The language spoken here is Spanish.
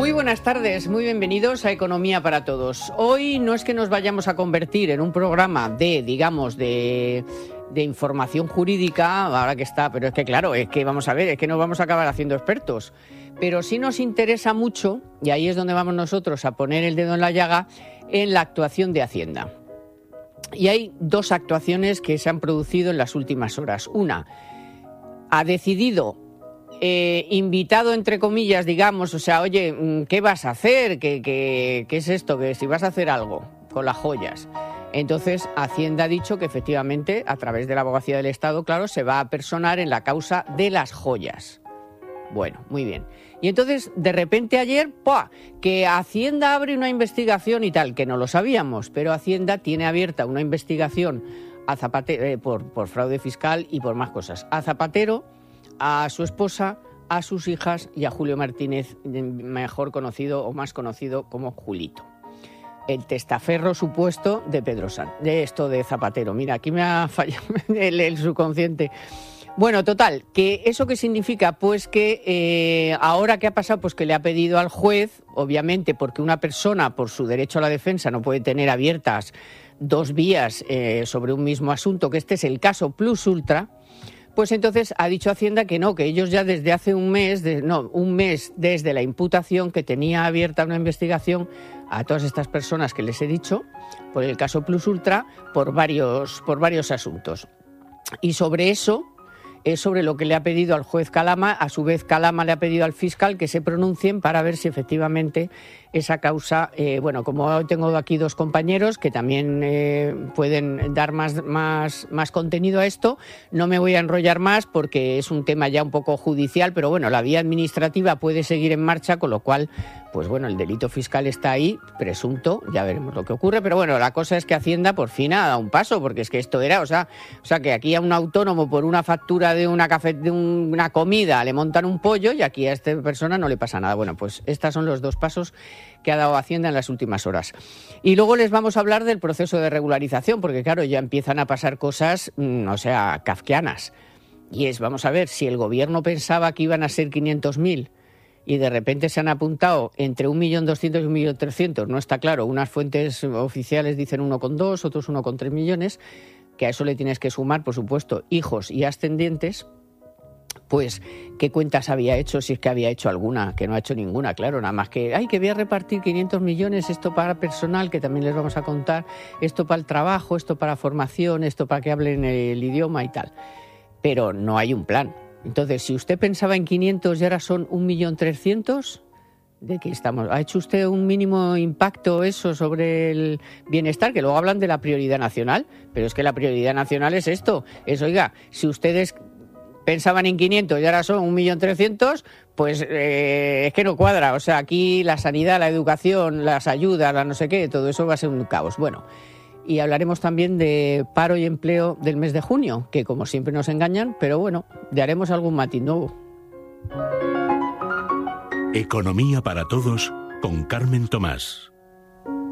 Muy buenas tardes, muy bienvenidos a Economía para Todos. Hoy no es que nos vayamos a convertir en un programa de información jurídica, ahora que está, pero es que claro, es que vamos a ver, es que nos vamos a acabar haciendo expertos. Pero sí nos interesa mucho, y ahí es donde vamos nosotros a poner el dedo en la llaga, en la actuación de Hacienda. Y hay dos actuaciones que se han producido en las últimas horas. Una, ha decidido, invitado entre comillas, digamos, o sea, oye, ¿qué vas a hacer? ¿Qué es esto? Que si vas a hacer algo con las joyas. Entonces, Hacienda ha dicho que efectivamente, a través de la Abogacía del Estado, claro, se va a personar en la causa de las joyas. Bueno, muy bien. Y entonces, de repente ayer, ¡pua!, que Hacienda abre una investigación y tal, que no lo sabíamos, pero Hacienda tiene abierta una investigación a Zapatero, por fraude fiscal y por más cosas. A Zapatero, a su esposa, a sus hijas y a Julio Martínez, mejor conocido o más conocido como Julito. El testaferro supuesto de Pedro Sánchez, de Zapatero. Mira, aquí me ha fallado el subconsciente. Bueno, total, que ¿eso qué significa? Pues que ahora ¿qué ha pasado? Pues que le ha pedido al juez, obviamente, porque una persona, por su derecho a la defensa, no puede tener abiertas dos vías sobre un mismo asunto, que este es el caso Plus Ultra. Pues entonces ha dicho Hacienda que no, que ellos ya desde hace un mes desde la imputación, que tenía abierta una investigación a todas estas personas que les he dicho, por el caso Plus Ultra, por varios asuntos. Y sobre eso es sobre lo que le ha pedido al juez Calama. A su vez, Calama le ha pedido al fiscal que se pronuncien para ver si efectivamente esa causa, bueno, como hoy tengo aquí dos compañeros que también pueden dar más contenido a esto, no me voy a enrollar más porque es un tema ya un poco judicial, pero bueno, la vía administrativa puede seguir en marcha, con lo cual, pues bueno, el delito fiscal está ahí, presunto, ya veremos lo que ocurre, pero bueno, la cosa es que Hacienda por fin ha dado un paso, porque es que esto era, o sea que aquí a un autónomo por una factura de una comida le montan un pollo y aquí a esta persona no le pasa nada. Bueno, pues estos son los dos pasos que ha dado Hacienda en las últimas horas. Y luego les vamos a hablar del proceso de regularización, porque claro, ya empiezan a pasar cosas, kafkianas. Y vamos a ver, si el gobierno pensaba que iban a ser 500.000 y de repente se han apuntado entre 1.200.000 y 1.300.000, no está claro, unas fuentes oficiales dicen 1,2, otros 1,3 millones, que a eso le tienes que sumar, por supuesto, hijos y ascendientes. Pues, ¿qué cuentas había hecho? Si es que había hecho alguna, que no ha hecho ninguna, claro, nada más que, que voy a repartir 500 millones, esto para personal, que también les vamos a contar, esto para el trabajo, esto para formación, esto para que hablen el idioma y tal. Pero no hay un plan. Entonces, si usted pensaba en 500 y ahora son 1.300.000, ¿de qué estamos? ¿Ha hecho usted un mínimo impacto eso sobre el bienestar? Que luego hablan de la prioridad nacional, pero es que la prioridad nacional es esto, oiga, si ustedes pensaban en 500 y ahora son 1.300.000, pues es que no cuadra. O sea, aquí la sanidad, la educación, las ayudas, la no sé qué, todo eso va a ser un caos. Bueno, y hablaremos también de paro y empleo del mes de junio, que como siempre nos engañan, pero bueno, le haremos algún matiz nuevo. Economía para Todos con Carmen Tomás.